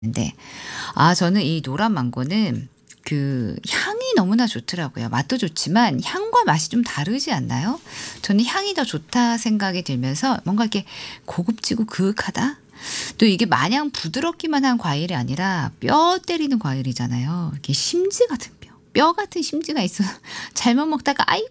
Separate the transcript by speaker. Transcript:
Speaker 1: 네. 저는 이 노란 망고는 그 향이 너무나 좋더라고요. 맛도 좋지만 향과 맛이 좀 다르지 않나요? 저는 향이 더 좋다 생각이 들면서 뭔가 이렇게 고급지고 그윽하다? 또 이게 마냥 부드럽기만 한 과일이 아니라 뼈 때리는 과일이잖아요. 이렇게 심지 같은 뼈 같은 심지가 있어서 잘못 먹다가 '아이고